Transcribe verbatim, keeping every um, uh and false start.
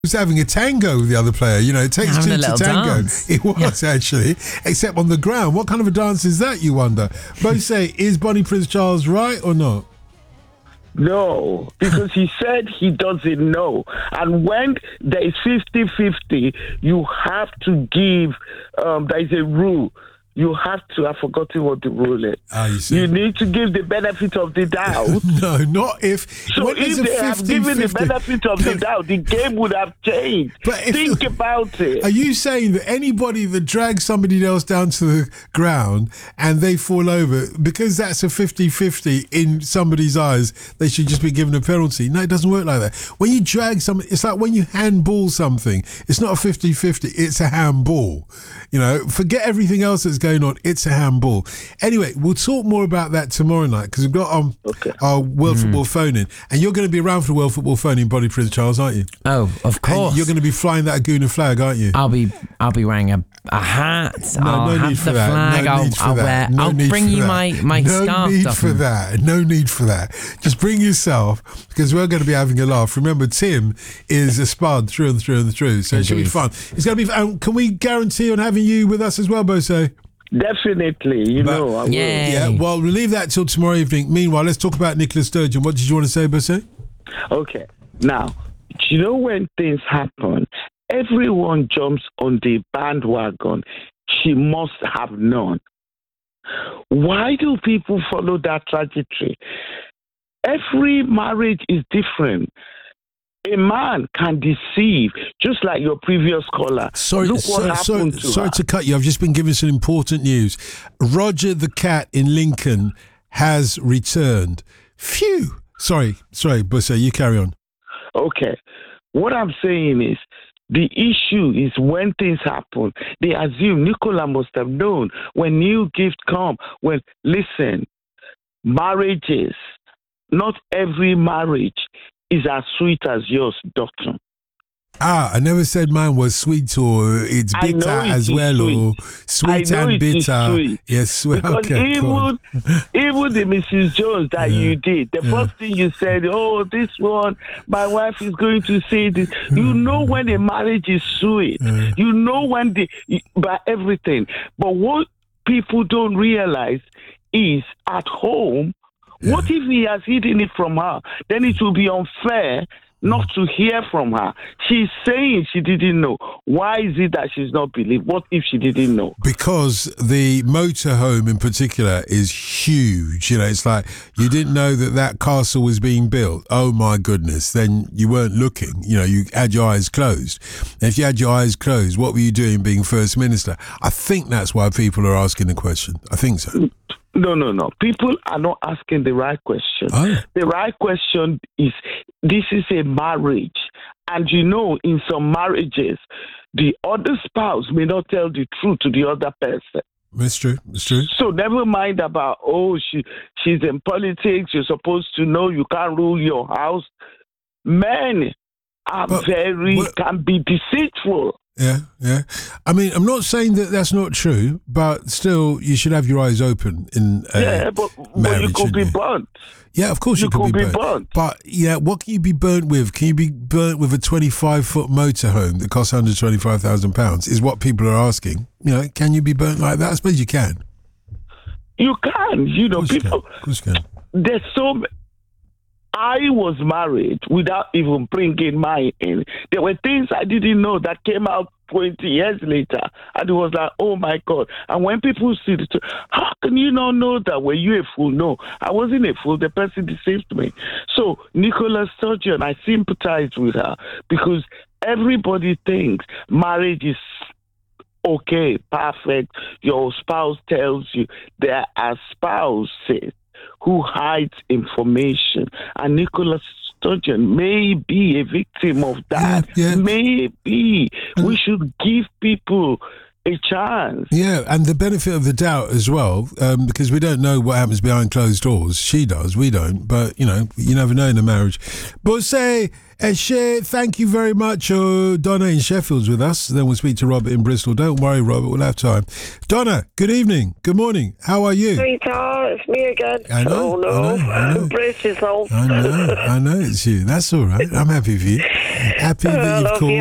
was having a tango with the other player. You know, it takes Having two a to little tango. dance. It was actually, except on the ground. What kind of a dance is that, you wonder? Both say, is Bonnie Prince Charles right or not? No, because he said he doesn't know. And when there is fifty-fifty, you have to give, um, there is a rule. You have to, I've forgotten what the rule is. Ah, you see. You need to give the benefit of the doubt. No, not if. So when if there's a they have given the fifty-fifty benefit of the doubt, the game would have changed. But if Think you- about it. Are you saying that anybody that drags somebody else down to the ground and they fall over, because that's a fifty-fifty in somebody's eyes, they should just be given a penalty? No, it doesn't work like that. When you drag somebody, it's like when you handball something. It's not a fifty-fifty, it's a handball. You know, forget everything else that's going on. It's a handball. Anyway, we'll talk more about that tomorrow night because we've got um, Okay. our World Mm. Football phone-in. And you're going to be around for the World Football phone-in, Bonnie Prince Charles, aren't you? Oh, of course. And you're going to be flying that Aguna flag, aren't you? I'll be I'll be wearing a, a hat. No, I'll no have need the for that. flag. No I'll, need for I'll that. wear. No I'll need bring for you that. my my no scarf. need Duffin. for that. No need for that. Just bring yourself because we're going to be having a laugh. Remember, Tim is a spud through and through and through, so it should be Indeed. fun. It's going to be. Um, can we guarantee on having you with us as well, Bose? Definitely, you But- know, I will. Yeah. Yeah. Well, we'll leave that till tomorrow evening. Meanwhile, let's talk about Nicola Sturgeon. What did you want to say, Bose? Okay. Now, you know when things happen, everyone jumps on the bandwagon. She must have known. Why do people follow that trajectory? Every marriage is different. A man can deceive, just like your previous caller. Sorry, Look what so, so, happened to sorry her. to cut you. I've just been given some important news. Roger the cat in Lincoln has returned. Phew. Sorry, sorry, Busse, you carry on. Okay. What I'm saying is, the issue is when things happen, they assume Nicola must have known when new gift come. When, listen, marriages, not every marriage is as sweet as yours, doctor. Ah, I never said mine was sweet or it's I bitter know it as is well sweet. or sweet I know and it is bitter. sweet. Yes, sweet. Because Okay, go on. even even the Missus Jones that Yeah. you did, the Yeah. first thing you said, oh, this one, my wife is going to say this. You know when a marriage is sweet. Yeah. You know when the by everything. But what people don't realize is at home, what if he has hidden it from her? Then it will be unfair not to hear from her. She's saying she didn't know. Why is it that she's not believed? What if she didn't know? Because the motorhome in particular is huge. You know, it's like you didn't know that that castle was being built. Oh my goodness. Then you weren't looking. You know, you had your eyes closed. And if you had your eyes closed, what were you doing being First Minister? I think that's why people are asking the question. I think so. No, no, no. People are not asking the right question. Oh. The right question is, this is a marriage. And you know, in some marriages, the other spouse may not tell the truth to the other person. It's true. It's true. So never mind about, oh, she she's in politics, you're supposed to know you can't rule your house. Men are But very, what- can be deceitful. Yeah, yeah. I mean, I'm not saying that that's not true, but still, you should have your eyes open in a yeah, but, but marriage, you could be shouldn't you? burnt. Yeah, of course you, You could could be be burnt. burnt. But yeah, what can you be burnt with? Can you be burnt with a twenty-five foot motorhome that costs one hundred twenty-five thousand pounds? Is what people are asking. You know, can you be burnt like that? I suppose you can. You can, you know, Of course you people. can. Of course you can. There's so ma- I was married without even bringing mine in. There were things I didn't know that came out twenty years later. And it was like, oh my God. And when people see it, how can you not know that? Were you a fool? No, I wasn't a fool. The person deceived me. So Nicola Sturgeon, I sympathize with her because everybody thinks marriage is okay, perfect. Your spouse tells you. There are spouses who hides information, and Nicola Sturgeon may be a victim of that. Yeah, yeah. Maybe we should give people a chance. Yeah, and the benefit of the doubt as well, um, because we don't know what happens behind closed doors. She does, we don't. But, you know, you never know in a marriage. But say, Eshe, thank you very much. Uh, Donna in Sheffield's with us. Then we'll speak to Robert in Bristol. Don't worry, Robert, we'll have time. Donna, good evening. Good morning. How are you? Sweetheart, it's me again. I know, oh, no. I know, I know. Brace yourself. I know, I know it's you. That's all right. I'm happy for you. Happy I that you've love called. you.